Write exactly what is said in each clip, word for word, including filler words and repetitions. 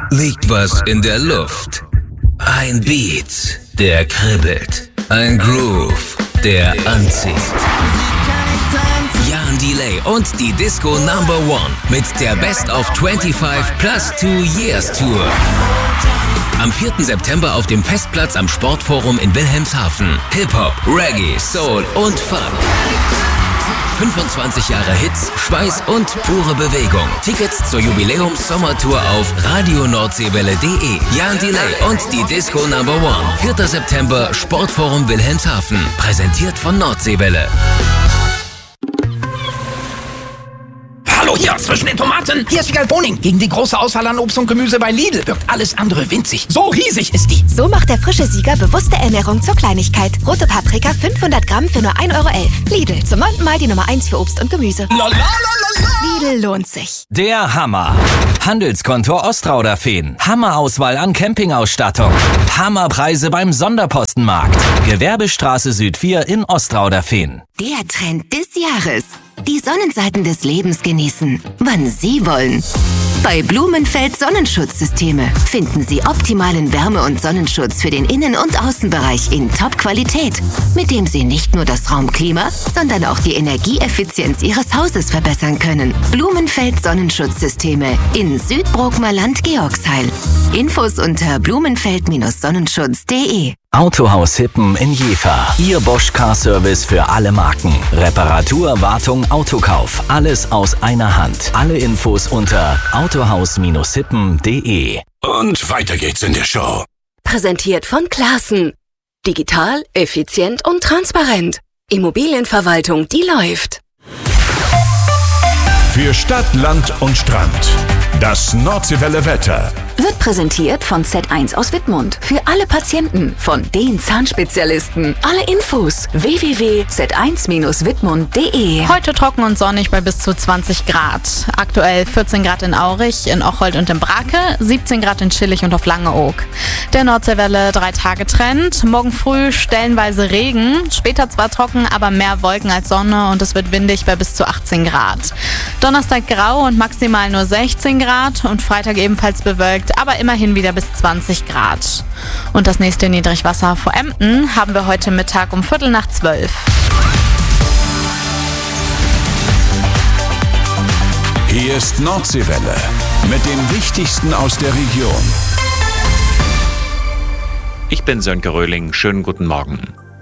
liegt was in der Luft. Ein Beat, der kribbelt. Ein Groove, der anzieht. Jan Delay und die Disco Number One mit der Best of fünfundzwanzig plus two Years Tour. Am vierten September auf dem Festplatz am Sportforum in Wilhelmshaven. Hip-Hop, Reggae, Soul und Funk. fünfundzwanzig Jahre Hits, Schweiß und pure Bewegung. Tickets zur Jubiläums-Sommertour auf radio nordseewelle punkt de. Jan Delay und die Disco Number One. vierter September, Sportforum Wilhelmshaven. Präsentiert von Nordseewelle. Hallo, hier zwischen den Tomaten. Hier ist Vigal Boning. Gegen die große Auswahl an Obst und Gemüse bei Lidl wirkt alles andere winzig. So riesig ist die. So macht der frische Sieger bewusste Ernährung zur Kleinigkeit. Rote Paprika fünfhundert Gramm für nur ein Euro elf. Lidl, zum neunten Mal die Nummer eins für Obst und Gemüse. Lidl lohnt sich. Der Hammer. Handelskonto Ostrauderfehn. Hammerauswahl an Campingausstattung. Hammerpreise beim Sonderpostenmarkt. Gewerbestraße Süd vier in Ostrauderfehn. Der Trend des Jahres. Die Sonnenseiten des Lebens genießen, wann Sie wollen. Bei Blumenfeld Sonnenschutzsysteme finden Sie optimalen Wärme- und Sonnenschutz für den Innen- und Außenbereich in Top-Qualität, mit dem Sie nicht nur das Raumklima, sondern auch die Energieeffizienz Ihres Hauses verbessern können. Blumenfeld Sonnenschutzsysteme in Südbrookmerland Georgsheil. Infos unter blumenfeld Sonnenschutz punkt de. Autohaus Hippen in Jever. Ihr Bosch Car Service für alle Marken. Reparatur, Wartung, Autokauf. Alles aus einer Hand. Alle Infos unter autohaus Hippen punkt de. Und weiter geht's in der Show. Präsentiert von Classen. Digital, effizient und transparent. Immobilienverwaltung, die läuft. Für Stadt, Land und Strand. Das Nordseewelle Wetter. Wird präsentiert von Z eins aus Wittmund. Für alle Patienten von den Zahnspezialisten. Alle Infos w w w punkt z eins wittmund punkt de. Heute trocken und sonnig bei bis zu zwanzig Grad. Aktuell vierzehn Grad in Aurich, in Ocholt und in Brake, siebzehn Grad in Schillig und auf Langeoog. Der Nordseewelle drei Tage Trend. Morgen früh stellenweise Regen. Später zwar trocken, aber mehr Wolken als Sonne und es wird windig bei bis zu achtzehn Grad. Donnerstag grau und maximal nur sechzehn Grad und Freitag ebenfalls bewölkt, aber immerhin wieder bis zwanzig Grad. Und das nächste Niedrigwasser vor Emden haben wir heute Mittag um Viertel nach zwölf. Hier ist Nordseewelle mit dem Wichtigsten aus der Region. Ich bin Sönke Röhling, schönen guten Morgen.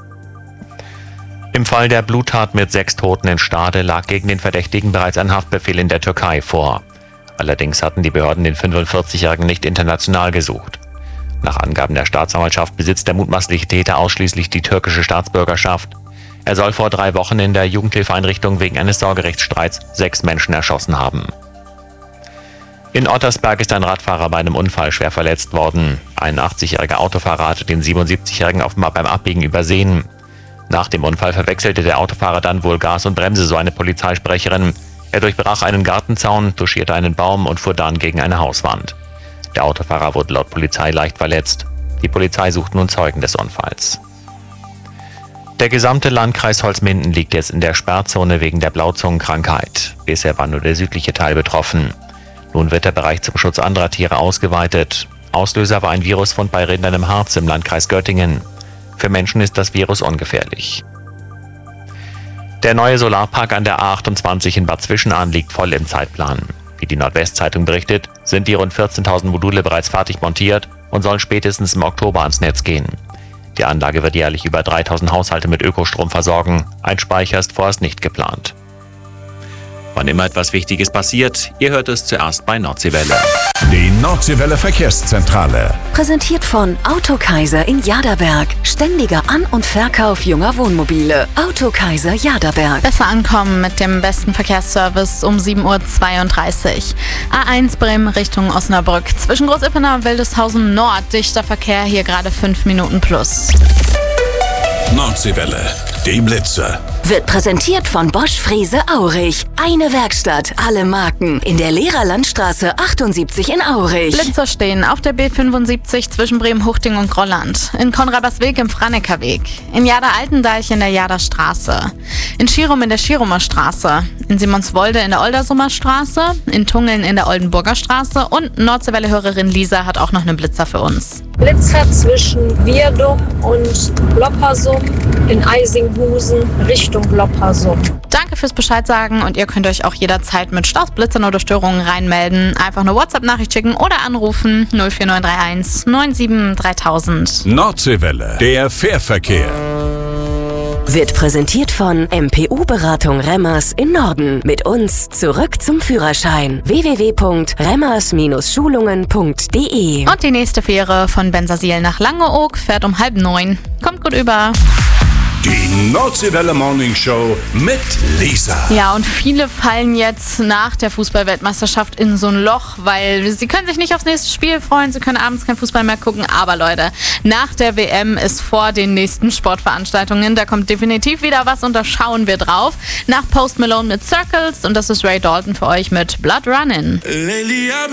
Im Fall der Bluttat mit sechs Toten in Stade lag gegen den Verdächtigen bereits ein Haftbefehl in der Türkei vor. Allerdings hatten die Behörden den fünfundvierzigjährigen nicht international gesucht. Nach Angaben der Staatsanwaltschaft besitzt der mutmaßliche Täter ausschließlich die türkische Staatsbürgerschaft. Er soll vor drei Wochen in der Jugendhilfeeinrichtung wegen eines Sorgerechtsstreits sechs Menschen erschossen haben. In Ottersberg ist ein Radfahrer bei einem Unfall schwer verletzt worden. Ein achtzigjähriger Autofahrer hatte den siebenundsiebzigjährigen offenbar beim Abbiegen übersehen. Nach dem Unfall verwechselte der Autofahrer dann wohl Gas und Bremse, so eine Polizeisprecherin. Er durchbrach einen Gartenzaun, touchierte einen Baum und fuhr dann gegen eine Hauswand. Der Autofahrer wurde laut Polizei leicht verletzt. Die Polizei sucht nun Zeugen des Unfalls. Der gesamte Landkreis Holzminden liegt jetzt in der Sperrzone wegen der Blauzungenkrankheit. Bisher war nur der südliche Teil betroffen. Nun wird der Bereich zum Schutz anderer Tiere ausgeweitet. Auslöser war ein Virusfund bei Rindern im Harz im Landkreis Göttingen. Für Menschen ist das Virus ungefährlich. Der neue Solarpark an der A achtundzwanzig in Bad Zwischenahn liegt voll im Zeitplan. Wie die Nordwestzeitung berichtet, sind die rund vierzehntausend Module bereits fertig montiert und sollen spätestens im Oktober ans Netz gehen. Die Anlage wird jährlich über dreitausend Haushalte mit Ökostrom versorgen. Ein Speicher ist vorerst nicht geplant. Wann immer etwas Wichtiges passiert, ihr hört es zuerst bei Nordseewelle. Die Nordseewelle Verkehrszentrale. Präsentiert von Autokaiser in Jaderberg. Ständiger An- und Verkauf junger Wohnmobile. Autokaiser Jaderberg. Besser ankommen mit dem besten Verkehrsservice um sieben Uhr zweiunddreißig. A eins Bremen Richtung Osnabrück. Zwischen Großippener und Wildeshausen Nord. Dichter Verkehr, hier gerade fünf Minuten plus. Nordseewelle, die Blitze. Wird präsentiert von Bosch Frese Aurich. Eine Werkstatt, alle Marken. In der Lehrerlandstraße achtundsiebzig in Aurich. Blitzer stehen auf der B fünfundsiebzig zwischen Bremen-Huchting und Grolland. In Konrabersweg im Franekerweg. In Jader-Altendeich in der Jaderstraße. In Schirum in der Schirumer Straße. In Simonswolde in der Oldersummer Straße. In Tungeln in der Oldenburger Straße. Und Nordseewelle-Hörerin Lisa hat auch noch einen Blitzer für uns. Blitzer zwischen Vierdum und Loppersum in Eisinghusen Richtung Loppersum. Danke fürs Bescheid sagen und ihr könnt euch auch jederzeit mit Staus, Blitzern oder Störungen reinmelden. Einfach eine WhatsApp-Nachricht schicken oder anrufen null vier neun drei eins neun sieben dreitausend. Nordseewelle, der Fährverkehr. Wird präsentiert von M P U-Beratung Remmers in Norden. Mit uns zurück zum Führerschein. w w w punkt remmers schulungen punkt d e. Und die nächste Fähre von Bensersiel nach Langeoog fährt um halb neun. Kommt gut über. Die Nordseewelle Morning Show mit Lisa. Ja, und viele fallen jetzt nach der Fußball-Weltmeisterschaft in so ein Loch, weil sie können sich nicht aufs nächste Spiel freuen, sie können abends kein Fußball mehr gucken. Aber Leute, nach der W M ist vor den nächsten Sportveranstaltungen, da kommt definitiv wieder was und da schauen wir drauf. Nach Post Malone mit Circles und das ist Ray Dalton für euch mit Blood Runnin'.